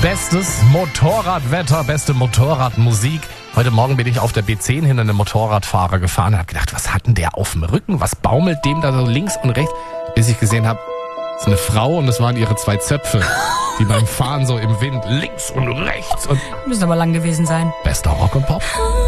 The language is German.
Bestes Motorradwetter, beste Motorradmusik. Heute Morgen bin ich auf der B10 hinter einem Motorradfahrer gefahren und habe gedacht, was hat denn der auf dem Rücken? Was baumelt dem da so links und rechts? Bis ich gesehen habe, es ist eine Frau und es waren ihre 2 Zöpfe, die beim Fahren so im Wind links und rechts und Müssen aber lang gewesen sein. bester Rock und Pop.